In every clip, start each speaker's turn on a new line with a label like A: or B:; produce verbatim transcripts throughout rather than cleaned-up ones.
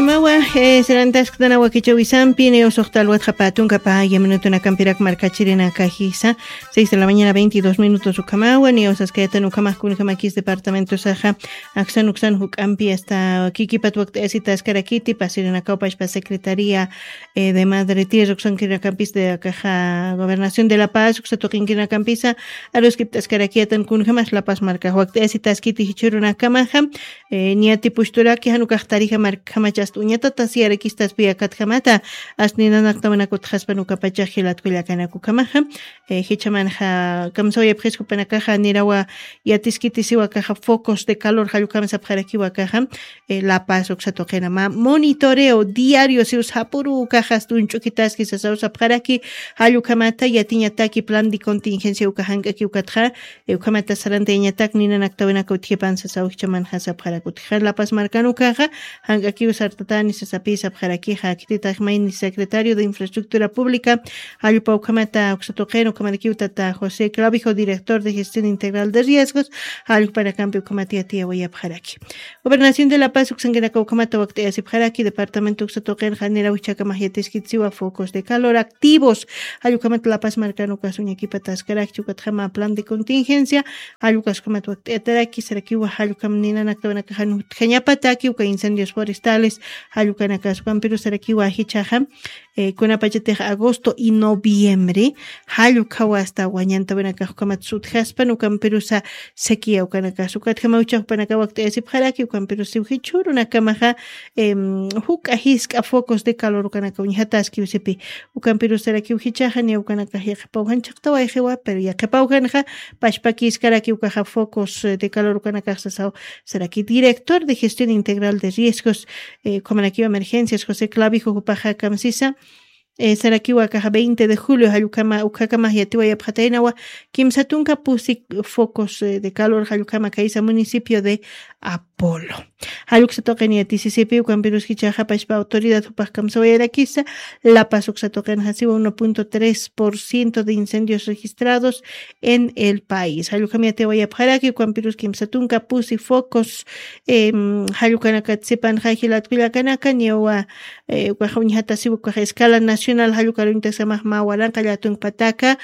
A: Kamawa, eh, serantas ktana wakichawi sampi, neo sohtal wat japatun kapa yemenutuna kampirak markachirina kajisa, seis de la mañana veintidós minutos ukamawa, neo saskayatan ukamak kunikamakis departamento saja, aksan uksan hukampi hasta kikipat wakt esitas karakiti, pasirina kaupash pa secretaría eh, de madre tierra uksan kinakampis de caja gobernación de La Paz, uksatokin kinakampisa, a los kiptas karakiatan kunikamas La Paz marca wakt esitas kiti hichuruna kamaja, eh, niati pushturaki hanukachtarija markama just uñata tasiara kistas pia katkamata asnina naktamana kutkhaspan ukapachajilat kullakana kukamaja eh, hichamanja kamsoya presco panakaja nirawa yatiskitisiwa kaja focos de calor halukama sapjarakiwa kaja eh, La Paz oxatokena ma monitoreo diario si ushapuru kajas tunchukitaski sasa usapjaraki halukamata yatiñataki plan de contingencia ukahangaki ukatja ukamata sarante ñatak nina naktamana kutjepan sasa hichamanja sapjarakutja La Paz marcanu kaja hangaki usartatani sasapisa pjarakija kititagmaini secretario de infraestructura pública Ayupa Ukamata Oxatoqueno Kamarikiutata José Clavijo director de gestión integral de riesgos Ayupa Campi Ukamatia Tia Waya Pjaraki Gobernación de La Paz Uxangenaka Ukamata Waktea Pjaraki Departamento Uxatoquen Janera Uchakamajetes Kitsiwa focos de calor activos Ayukamata La Paz Marcano Kasuñakipatas Karakchukatjama plan de contingencia Ayukas Kamat Waktea Taraki Sarakiwa Ayukamnina Naktavanakajanu Tjañapataki Uka incendios forestales Ayukanaka Sukampiru Sarakiwa Hichaja eh, Kunapacheteja agosto y noviembre Hayukawa hasta Guañanta Venaka Hukamat Haspan Ukampirusa sequía Ukanaka Sukatjama Uchapanaka Waktea Sipjaraki Ukampiru Siuhichuru Nakamaja Huk Ahiska focos de calor Ukanaka Uñataski Usipi Ukampiru Saraki Uhichaja ni Ukanaka Yapauhan Chaktawa Ejewa pero ya Kapauhanja Pashpakis Karaki Ukaja focos de calor Ukanaka Sasao Saraki director de gestión integral de riesgos eh, como aquí emergencias José Clavijo Upaja Kamsisa eh, Sarakiwa Caja veinte de julio Hayukama Ukakama Yatiwa Yapjateinawa Kimsatunka Pusi focos eh, de calor Hayukama Kaisa municipio de Apolo Hayuksatoken Yatisisipi Ukampirus Hichaja Pashpa autoridad Upajkamsoyera Kisa La Paz Uksatoken Hasiwa uno punto tres por ciento de incendios registrados en el país Hayukama Yatiwa Yapjaraki Ukampirus Kimsatunka Pusi focos eh, Hayukanaka Tsipan Hajilat Kuyakanaka Niewa Ukajaunjatasiwa Ukaja escala nacional Hayukarunta Samah Mawaranka Yatun Pataka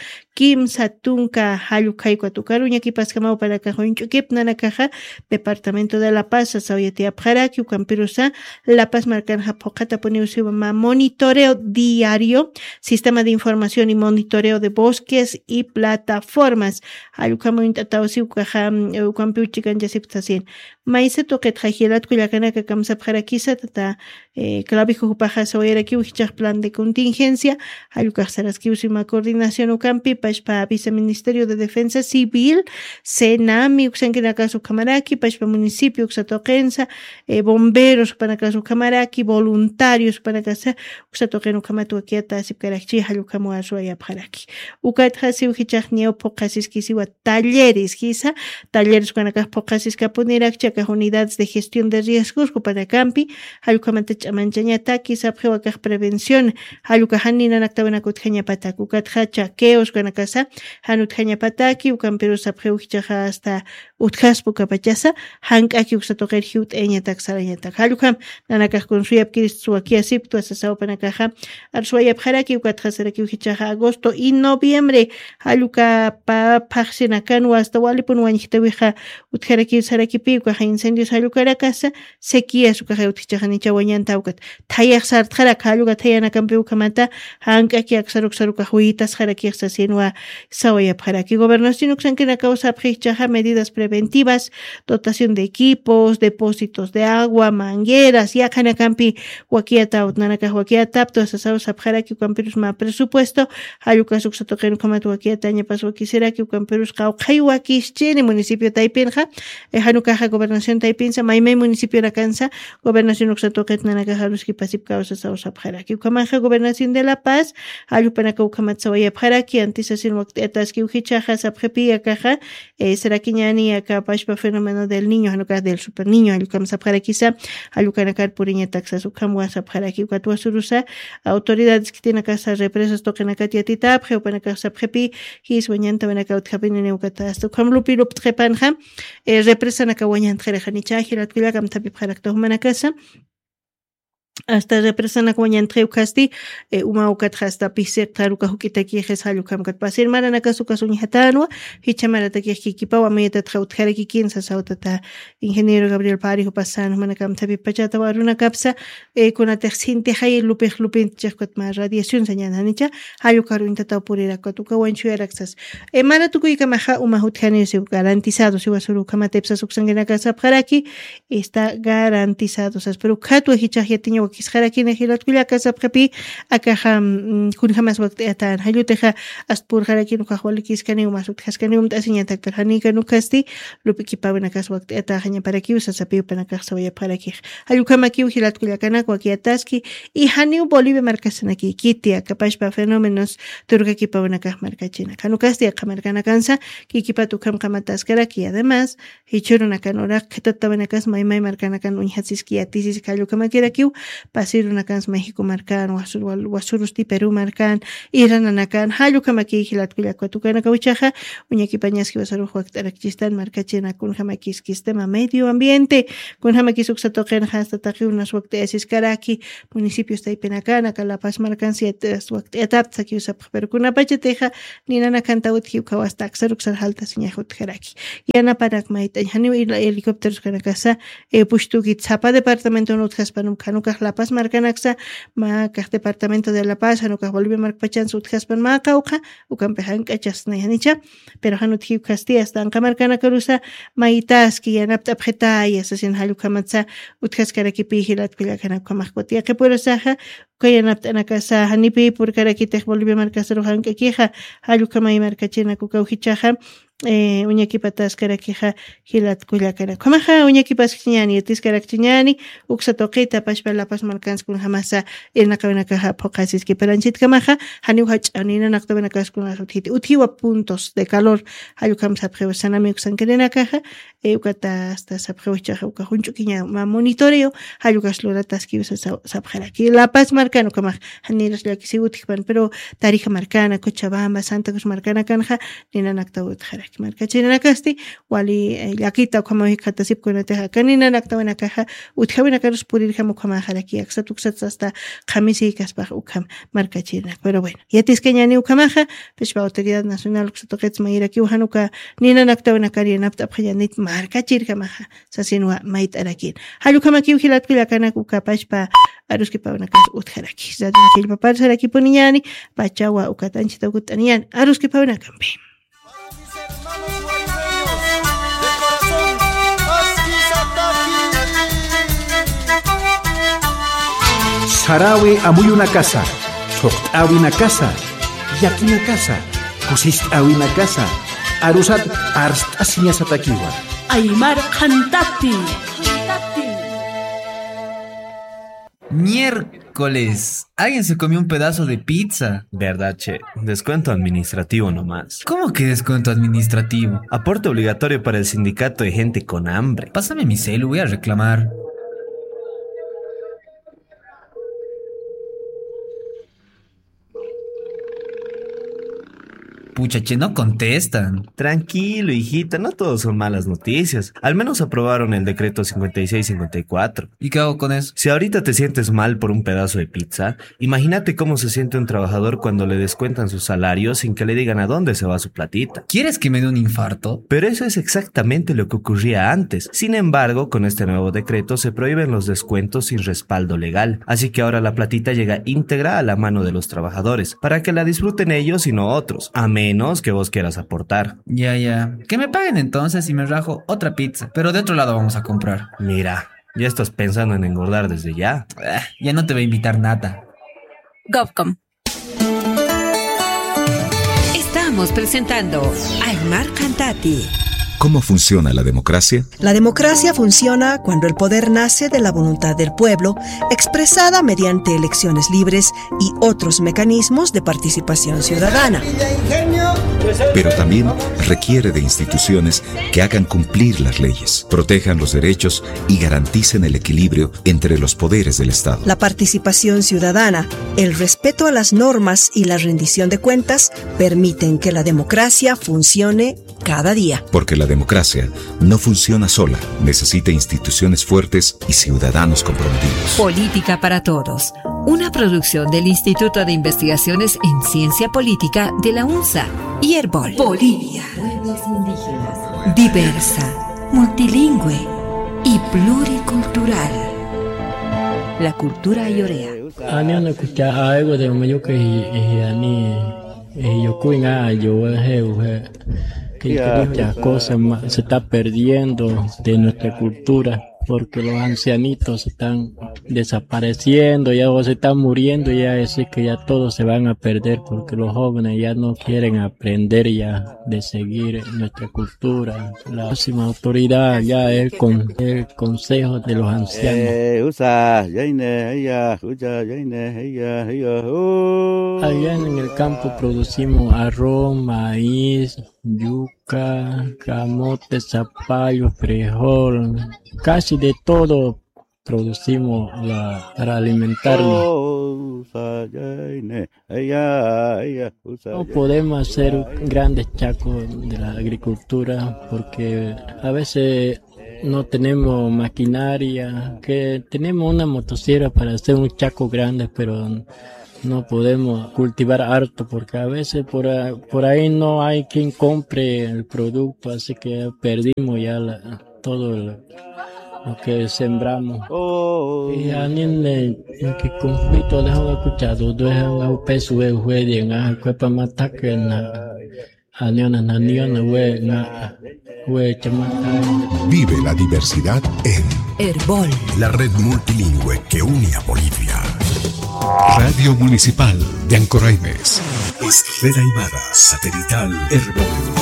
A: Kimsatunka Hayukaiko Tukaruña Kipaskama para Cajoncho Kipnanakaja Departamento de La Paz Saoyetia Pjaraki Ukampirusa La Paz Marcan Japokata Poniusiwa monitoreo diario sistema de información y monitoreo de bosques y plataformas Hayukamo Intatausi Ukaja Ukampiuchikan Yasiptasin Maise Toket Hajilat Kuyakanaka Kamsa Pjarakisa Tata Clavijo Upaja Saoyeraki Uhichak plan de contingencia Hayukaj Saraski Usima coordinación Ukampi Pashpa Viceministerio de Defensa Civil Senami Uxankinakasu Kamaraki Pashpa Municipio Uxatoquensa eh, bomberos Panakasu Kamaraki voluntarios Panakasa Uxatoquen Ukamatu Akiata Sipkarachi Hayukamu Aswaya Pjaraki Ukatjasi Uhichak Neo Pokasis Kisiwa talleres Kisa talleres Kanakas Pokasis Kapunirak Chaka unidades de gestión de riesgos Kupanakampi Hayukamate Chamanchañataki Sapjewakaj prevención Hayukahani Nanaktabanakut Jañapatak Ukatja chaqueos Kanakasa Hanut Jañapataki Ukamperu Sapjewuchaja hasta Utkaspu Kapachasa Hankaki Uxatoker Hiut Eñatak Sarañatak Halukam Nanakaj con Suyap Kirisuakia Siptu Asasao Panakaja Arsuayap Haraki Ukatja Saraki Uhichaja agosto y noviembre Haluka Pa Paxinakanwa hasta Walipun Wanjitawija Utjaraki Sarakipi Ukaja incendios Halukarakasa sequía Sukaja Uthichaja Nichawañanta Ukat Tayak Sartjara Haluka Tayana Kampi Ukamata Hankaki Aksaruk Saruka Huitas Haraki Sasinwa Sawayap Haraki Gobernación Uxankina causa Prichaja medidas preventivas dotación de equipos depósitos de agua mangueras Yakana Kampi Wakiata Utnanaka Wakiata Tapto Sasao Sapjaraki Ukampirus Ma presupuesto Haluka Suksatoken Ukamatu Wakiata Ñapas Wakisiraki Ukampirus Kaukaywakis Chene municipio Taipinja Hanukaja Gobernación Taipinsa Maime municipio Rakansa Gobernación Uxatoken Nanaka Haruski Pasip Causa Sao Sapjaraki Ukamaja Gobernación de La Paz Ayupanaka Ukamatsawa Pjaraki Antisasin Waketaski Uhichaja Sapjepia Caja Serakiñani Aka Pashpa fenómeno del niño Hanuka del super niño Ayukam Sapjarakisa Ayukanakar Puriña Taxas Ukamwa Sapjaraki Ukatua Surusa autoridades que tienen casa represas toquen acá tiatitap Geopanaka Sapjepi His Wañanta Venaka Utkapin en Eucatas Ukamlupi Luptrepanja represan acá Wañant Jerejanicha Hirat Kilakam Tapip Harakto Manakasa hasta represana como ñantreu kasti eh, uma ukat hasta pisek taruka hukita kijes halu kam kat pasir marana kasu kasu ñatanwa hichamara ta kikipa wa meta traut kharaki kinsa sautata ingeniero Gabriel Parijo pasano manakam tabi pachata waruna kapsa eh, kuna texinte hay lupe lupin chakot ma radiación sañana nicha halu karu intata purira katuka wanchu eraxas e mara tukuy kamaha uma hutkani se garantizado si wasuru kama tepsa suksangena kasa kharaki está garantizado sas pero khatu hichahetiño kisharaki nehilat kulla kasapkapi akaha kun jamas waqti atan hayuteja aspur haraki no khawlikis kani umasut haskani um tasinya taktar hani kanu kasti lupiki pawena kas waqti ata hanya para ki usa sapi para kasawaya para ki hayukama ki hilat kulla kana kwa kiataski y hani Bolivia markasana ki kitia kapash pa fenómenos turka ki pawena kas markachina kanu kasti akamarkana kansa ki kipatu kam kamatas karaki además hichuruna kanora ketatabena kas mai mai markana kan unhatsis ki atisis hayukama kiraki pasir una cans México marcan wasur wasurusti Perú marcan Irán anakan halu kamaki hilat kulla kutukana kauchaja uñaki pañaski wasaru huaktarakchistan marcachena kun hamakis sistema medio ambiente kun hamakis uksatoqen hasta taqi unas waqteasis karaki municipios taipenakana La Paz marcan siete waqteatap saki usap pero kuna pacheteja ninana kantaut hiuka hasta aksaruk halta siñajut karaki yana parak maita hani helicópteros kana casa e pushtuki tsapa departamento nutjas panum kanuka La Paz marcanaxa ma kah departamento de La Paz no kah Bolivia marcpachan sutjaspan ma kauqa ukampehan kachasna yanicha pero hanut hiu Castilla stan kamarkana karusa maitaski yanapta abjeta y asasin halu kamatsa utjaskaraki pihilat kulla kana kamahkotia que puedo saja kayanapta nakasa hanipi por karakite Bolivia marcasaro hanka kija halu kamay marcachena kukauhichaja eh uñaki patas karakija hilat kulla kana kamaja uñaki paskiñani etis karakchiñani uksa toqita pashpa La Paz marcans kun hamasa ena kabena kaja pokasis que peranchit kamaja hani hachanina naktabena kas kun hiti uthiwa puntos de calor hayu kam sapjewa sanami uksan kerena kaja e ukata hasta sapjewa chaja uka hunchukiña ma monitoreo hayu kaslora taski usa sapjera ki La Paz marcano kamaj hani rasla kisi utikpan pero tarija marcana Cochabamba Santa Cruz marcana kanja nina naktawut jara marcachina kasti wali yakita como hikata sip kunate kanina naktawana kaja utjawina karus purir jamu kama jaraki aksatuk hasta khamisi kaspa ukam marcachina pero bueno yatis keñani ukamaja peshba autoridad nacional uksatoqets mairaki uhanuka nina naktawana kari napta phayanit marcachir kamaja sasinwa mait arakin halukamaki uhilat kilakana ukapashpa aruski pawna kas utjaraki zadin kilpa parsaraki puniñani pachawa ukatanchita ukutaniyan aruski pawna kampi
B: Sarawi amuy una casa, Choktawi una casa, Yaki una casa, Kusishtawi una casa, Arusat Arstasiña Satakiwa.
C: Aymar Kantati. Miércoles, alguien se comió un pedazo de pizza.
D: Verdad, che, descuento administrativo nomás.
C: ¿Cómo que descuento administrativo?
D: Aporte obligatorio para el sindicato de gente con hambre.
C: Pásame mi celu, voy a reclamar. Pucha, che, no contestan.
D: Tranquilo, hijita, no todos son malas noticias. Al menos aprobaron el decreto cincuenta y seis cincuenta y cuatro.
C: ¿Y qué hago con eso?
D: Si ahorita te sientes mal por un pedazo de pizza, imagínate cómo se siente un trabajador cuando le descuentan su salario sin que le digan a dónde se va su platita.
C: ¿Quieres que me dé un infarto?
D: Pero eso es exactamente lo que ocurría antes. Sin embargo, con este nuevo decreto se prohíben los descuentos sin respaldo legal. Así que ahora la platita llega íntegra a la mano de los trabajadores, para que la disfruten ellos y no otros. Amén. Menos que vos quieras aportar.
C: Ya, ya. Que me paguen entonces y me rajo otra pizza. Pero de otro lado vamos a comprar.
D: Mira, ya estás pensando en engordar desde ya.
C: Eh, ya no te voy a invitar nada.
E: Govcom. Estamos presentando Aymar Kantati.
F: ¿Cómo funciona la democracia?
G: La democracia funciona cuando el poder nace de la voluntad del pueblo, expresada mediante elecciones libres y otros mecanismos de participación ciudadana.
F: pero también requiere de instituciones que hagan cumplir las leyes, protejan los derechos y garanticen el equilibrio entre los poderes del Estado.
G: La participación ciudadana, el respeto a las normas y la rendición de cuentas permiten que la democracia funcione cada día.
F: Porque la democracia no funciona sola, necesita instituciones fuertes y ciudadanos comprometidos.
E: Política para Todos, una producción del Instituto de Investigaciones en Ciencia Política de la UNSA y Herbol. Bolivia, pueblos indígenas, diversa, multilingüe y pluricultural. La cultura ayorea.
H: Ani ana kucha algo de mayo que ani yo cuina yo he que muchas cosas se está perdiendo de nuestra cultura porque los ancianitos están desapareciendo, ya se están muriendo, ya es que ya todos se van a perder porque los jóvenes ya no quieren aprender ya de seguir nuestra cultura. La próxima autoridad ya es con el consejo de los ancianos. Allá en el campo producimos arroz, maíz, yuca, camote, zapallo, frijol, casi de todo producimos la, para alimentarnos. No podemos hacer grandes chacos de la agricultura porque a veces no tenemos maquinaria, que tenemos una motosierra para hacer un chaco grande, pero no podemos cultivar harto porque a veces por ahí, por ahí no hay quien compre el producto, así que perdimos ya la, todo el, lo que sembramos. Y a niños que conflicto dejan escuchado, dejan a peso de jueguen a cuerpo mataque na a niños na niños we na we chamata.
I: Vive la diversidad en
E: Herbol,
I: la red multilingüe que une a Bolivia. Radio Municipal de Ancoraimes. Esfera Aymara Satelital Herbol.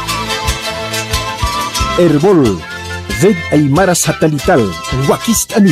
B: Herbol, Red Aymara Satelital, Huaquistani.